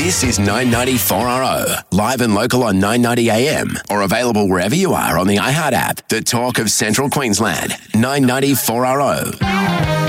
This is 994RO, live and local on 990 AM, or available wherever you are on the iHeart app. The talk of Central Queensland, 994RO.